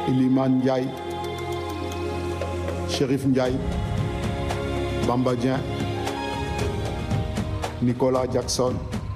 Iliman Ndiaye, Chérif Ndiaye, Bamba Dieng, Nicolas Jackson.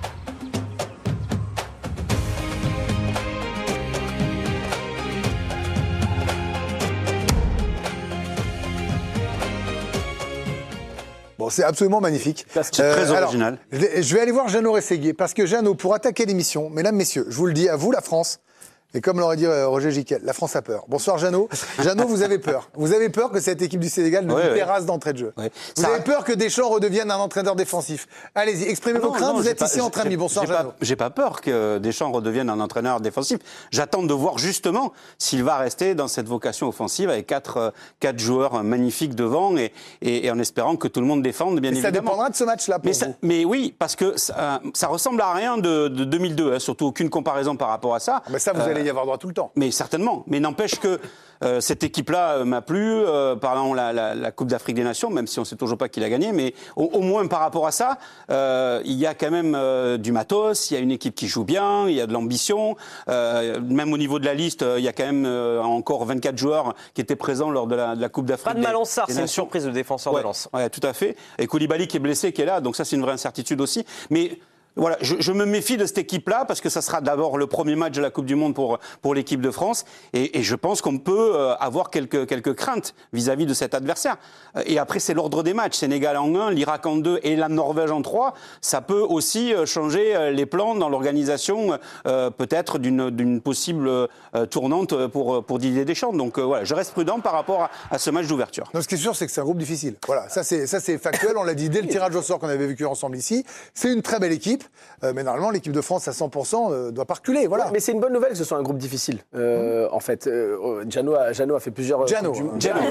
Bon, c'est absolument magnifique. C'est très original. Alors, je vais aller voir Jeannot Rességuier, parce que Jeannot, pour attaquer l'émission, mesdames, messieurs, je vous le dis, à vous la France, et comme l'aurait dit Roger Giquel, la France a peur. Bonsoir Jeannot. Jeannot, vous avez peur. Vous avez peur que cette équipe du Sénégal ne vous terrasse d'entrée de jeu. Ouais. Vous avez peur que Deschamps redevienne un entraîneur défensif. Allez-y, exprimez vos craintes, vous êtes ici entre amis. Bonsoir Jeannot. J'ai pas peur que Deschamps redevienne un entraîneur défensif. J'attends de voir justement s'il va rester dans cette vocation offensive avec quatre joueurs magnifiques devant et en espérant que tout le monde défende, bien évidemment. Ça dépendra de ce match-là pour vous. Mais oui, parce que ça ressemble à rien de 2002, hein, surtout aucune comparaison par rapport à ça. Mais ça, vous allez y avoir droit tout le temps. Mais certainement. Mais n'empêche que cette équipe-là m'a plu, pendant la Coupe d'Afrique des Nations, même si on ne sait toujours pas qui l'a gagné. Mais au moins par rapport à ça, il y a quand même du matos, il y a une équipe qui joue bien, il y a de l'ambition. Même au niveau de la liste, il y a quand même encore 24 joueurs qui étaient présents lors de la Coupe d'Afrique des Nations. Pas de Malansar, c'est une surprise, le défenseur de Lens. Oui, tout à fait. Et Koulibaly qui est blessé, qui est là, donc ça c'est une vraie incertitude aussi. Mais voilà, je me méfie de cette équipe-là parce que ça sera d'abord le premier match de la Coupe du Monde pour l'équipe de France et je pense qu'on peut avoir quelques craintes vis-à-vis de cet adversaire. Et après, c'est l'ordre des matchs. Sénégal en 1, l'Irak en 2 et la Norvège en 3. Ça peut aussi changer les plans dans l'organisation peut-être d'une possible tournante pour Didier Deschamps. Donc voilà, je reste prudent par rapport à ce match d'ouverture. Non, ce qui est sûr, c'est que c'est un groupe difficile. Voilà, ça c'est factuel. On l'a dit dès le tirage au sort qu'on avait vécu ensemble ici. C'est une très belle équipe. Mais normalement, l'équipe de France à 100% ne doit pas reculer. Voilà. Mais c'est une bonne nouvelle que ce soit un groupe difficile. En fait, Jeannot a fait plusieurs. Gianno. Mais non,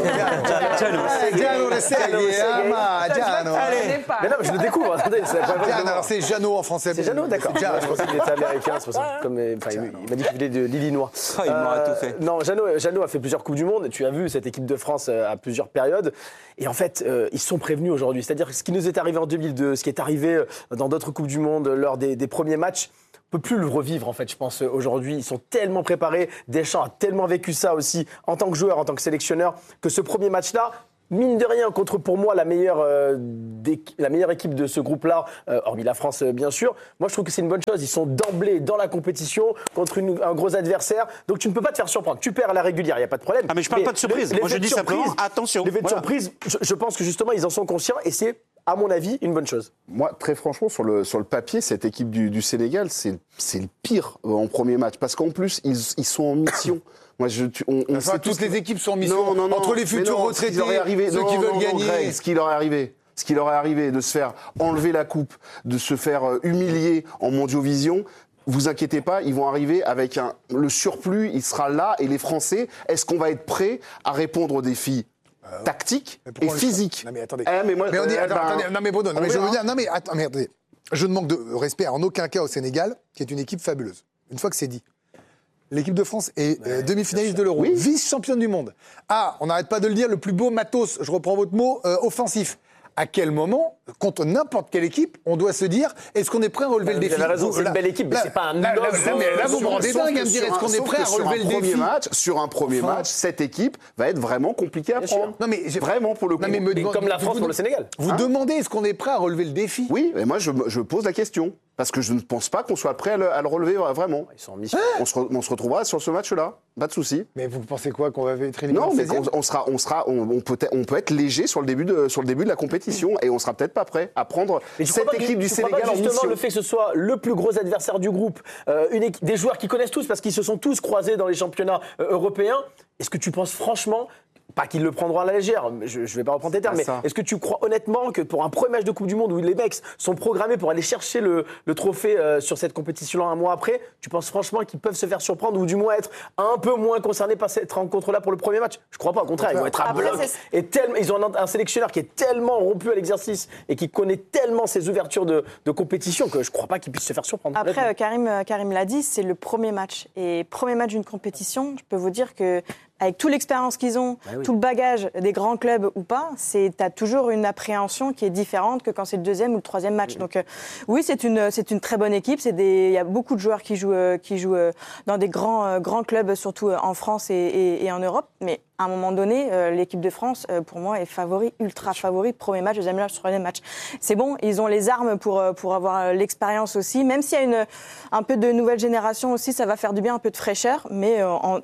mais je le découvre. Attendez, alors c'est Jeannot en français. C'est Jeannot, d'accord. Je pensais qu'il était américain, c'est pour ça. Il m'a dit qu'il venait de l'Illinois. Il m'aura tout fait. Non, Jeannot a fait plusieurs Coupes du Monde. Tu as vu cette équipe de France à plusieurs périodes. Et en fait, ils sont prévenus aujourd'hui. C'est-à-dire ce qui nous est arrivé en 2002, ce qui est arrivé dans d'autres Coupes du Monde lors des premiers matchs, on ne peut plus le revivre en fait, je pense, aujourd'hui. Ils sont tellement préparés, Deschamps a tellement vécu ça aussi en tant que joueur, en tant que sélectionneur, que ce premier match-là, mine de rien, contre pour moi la meilleure équipe de ce groupe-là, hormis la France bien sûr, moi je trouve que c'est une bonne chose. Ils sont d'emblée dans la compétition contre un gros adversaire, donc tu ne peux pas te faire surprendre. Tu perds à la régulière, il n'y a pas de problème. Ah mais je parle pas de surprise, moi je dis simplement attention. L'effet de surprise, je pense que justement ils en sont conscients et c'est, à mon avis, une bonne chose. Moi, très franchement, sur le papier, cette équipe du Sénégal, c'est le pire en premier match. Parce qu'en plus, ils sont en mission. Moi, on sait toutes les équipes sont en mission. Non, entre les futurs retraités, ceux qui veulent gagner. Greg, ce qui leur est arrivé, de se faire enlever la coupe, de se faire humilier en Mondiovision, vous inquiétez pas, ils vont arriver avec le surplus, il sera là. Et les Français, est-ce qu'on va être prêts à répondre aux défis tactique et physique? Non mais attendez. Attendez, non mais Bruno, je veux dire, attendez. Je ne manque de respect en aucun cas au Sénégal, qui est une équipe fabuleuse. Une fois que c'est dit. L'équipe de France est demi-finaliste de l'Euro, vice-championne du monde. On n'arrête pas de le dire, le plus beau matos, je reprends votre mot, offensif. À quel moment, contre n'importe quelle équipe, on doit se dire, est-ce qu'on est prêt à relever le défi? Vous avez raison, c'est une belle équipe, mais c'est pas un là, vous me rendez dingue à me dire, est-ce qu'on est prêt à relever le défi? Sur un premier match, cette équipe va être vraiment compliquée à prendre. Non, mais vraiment, pour le coup. Comme la France pour le Sénégal. Vous demandez, est-ce qu'on est prêt à relever le défi? Oui, mais moi, je pose la question. Parce que je ne pense pas qu'on soit prêt à le relever vraiment. Ils sont en mission. On se retrouvera sur ce match-là. Pas de souci. Mais vous pensez quoi, qu'on va être éliminé? Non, mais on peut être léger sur le début de la compétition et on sera peut-être pas prêt à prendre cette équipe du Sénégal en mission. Justement, le fait que ce soit le plus gros adversaire du groupe, des joueurs qui connaissent tous parce qu'ils se sont tous croisés dans les championnats européens. Est-ce que tu penses franchement? Pas qu'ils le prendront à la légère, je ne vais pas reprendre tes termes, mais est-ce que tu crois honnêtement que pour un premier match de Coupe du Monde où les mecs sont programmés pour aller chercher le trophée sur cette compétition-là un mois après, tu penses franchement qu'ils peuvent se faire surprendre ou du moins être un peu moins concernés par cette rencontre-là pour le premier match? Je ne crois pas, au contraire, ils vont être à bloc. Ils ont un sélectionneur qui est tellement rompu à l'exercice et qui connaît tellement ses ouvertures de compétition que je ne crois pas qu'ils puissent se faire surprendre. Après, Karim l'a dit, c'est le premier match. Et premier match d'une compétition, je peux vous dire que avec toute l'expérience qu'ils ont, tout le bagage des grands clubs ou pas, t'as toujours une appréhension qui est différente que quand c'est le deuxième ou le troisième match. Donc oui, c'est une très bonne équipe. Il y a beaucoup de joueurs qui jouent dans des grands clubs, surtout en France et en Europe. Mais à un moment donné, l'équipe de France, pour moi, est ultra favori. Premier match, deuxième match, troisième match. C'est bon, ils ont les armes pour avoir l'expérience aussi. Même s'il y a un peu de nouvelle génération aussi, ça va faire du bien, un peu de fraîcheur. Mais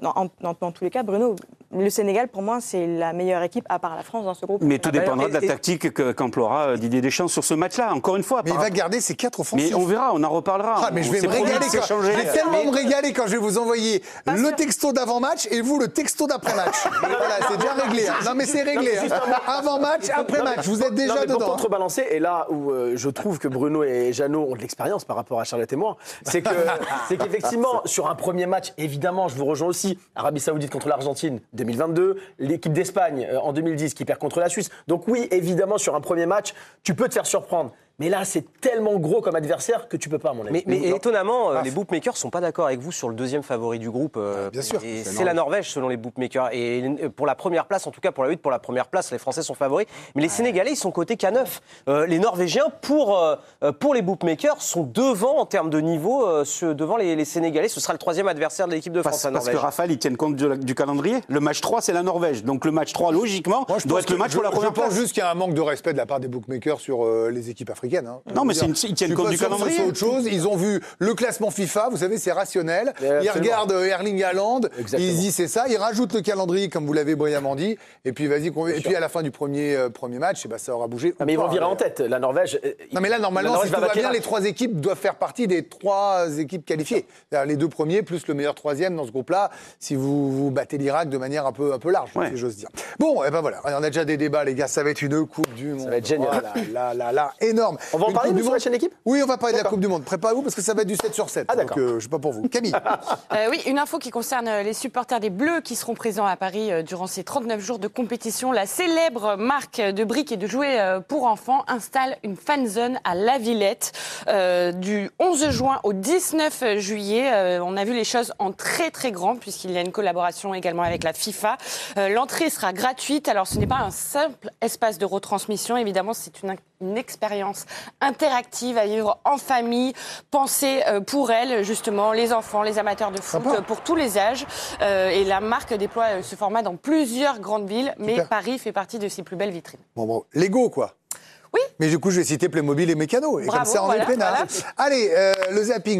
dans tous les cas, Bruno, le Sénégal, pour moi, c'est la meilleure équipe, à part la France, dans ce groupe. Mais tout dépendra de la tactique qu'emploiera Didier Deschamps sur ce match-là. Encore une fois. Mais il va garder ses 4 offensifs. Mais on verra, on en reparlera. Mais je vais me régaler. Je vais tellement me régaler quand je vais vous envoyer le texto d'avant-match et vous le texto d'après-match. Voilà, c'est déjà réglé. Non, mais c'est réglé. Avant-match, après-match, vous êtes déjà dedans. Pour contrebalancer, et là où je trouve que Bruno et Jeannot ont de l'expérience par rapport à Charlotte et moi, c'est qu'effectivement, sur un premier match, évidemment, je vous rejoins aussi, Arabie Saoudite contre l'Argentine, 2022, l'équipe d'Espagne en 2010 qui perd contre la Suisse. Donc oui, évidemment, sur un premier match, tu peux te faire surprendre. Mais là, c'est tellement gros comme adversaire que tu peux pas, à mon avis. Mais étonnamment, les bookmakers sont pas d'accord avec vous sur le deuxième favori du groupe. Bien sûr. Et c'est la Norvège, selon les bookmakers. Et pour la première place, en tout cas pour la lutte pour la première place, les Français sont favoris. Mais les Sénégalais, ils sont cotés qu'à 9. Les Norvégiens, pour les bookmakers, sont devant en termes de niveau, devant les Sénégalais. Ce sera le troisième adversaire de l'équipe de France, la Parce Norvège. que Raphaël, ils tiennent compte du calendrier. Le match 3, c'est la Norvège. Donc le match 3, logiquement, doit être le match pour la première place. Je pense juste qu'il y a un manque de respect de la part des bookmakers sur les équipes africaines. Non, mais ils tiennent compte du calendrier. C'est autre chose. Ils ont vu le classement FIFA, vous savez, c'est rationnel. Ils regardent Erling Haaland, ils disent c'est ça. Ils rajoutent le calendrier, comme vous l'avez brillamment dit. Et puis et puis à la fin du premier match, ça aura bougé. Mais ils vont virer en tête. La Norvège. Non, mais là, normalement, si tout va bien, les 3 équipes doivent faire partie des 3 équipes qualifiées. C'est-à-dire les 2 premiers, plus le meilleur 3e dans ce groupe-là, si vous battez l'Irak de manière un peu large, si j'ose dire. Bon, et ben voilà, on a déjà des débats, les gars. Ça va être une Coupe du Monde. Ça va être génial. Là, énorme. On va en parler sur la chaîne équipe ? Oui, on va parler de la Coupe du Monde. Préparez-vous parce que ça va être du 7 sur 7. Ah, d'accord. Donc, je ne sais pas pour vous. Camille. Oui, une info qui concerne les supporters des Bleus qui seront présents à Paris durant ces 39 jours de compétition. La célèbre marque de briques et de jouets pour enfants installe une fan zone à La Villette du 11 juin au 19 juillet. On a vu les choses en très très grand puisqu'il y a une collaboration également avec la FIFA. L'entrée sera gratuite. Alors ce n'est pas un simple espace de retransmission. Évidemment, c'est une expérience interactive à vivre en famille, pensée pour elle, justement, les enfants, les amateurs de foot, pour tous les âges. Et la marque déploie ce format dans plusieurs grandes villes, mais Paris fait partie de ses plus belles vitrines. Bon, Lego, quoi. Oui. Mais du coup, je vais citer Playmobil et Mécano. Et Bravo, comme ça, on est peinard. Voilà. Allez, le zapping.